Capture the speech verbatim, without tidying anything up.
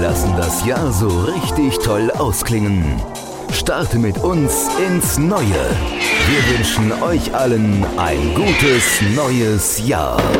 lassen das Jahr so richtig toll ausklingen. Starte mit uns ins Neue. Wir wünschen euch allen ein gutes neues Jahr.